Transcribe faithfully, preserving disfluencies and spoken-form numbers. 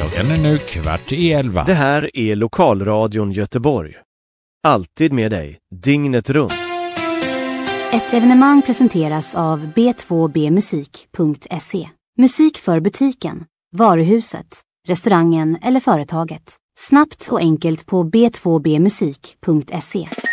Klockan är nu kvart i elva. Det här är Lokalradion Göteborg. Alltid med dig, dygnet runt. Ett evenemang presenteras av b två b musik punkt se. Musik för butiken, varuhuset, restaurangen eller företaget. Snabbt och enkelt på b två b musik punkt se.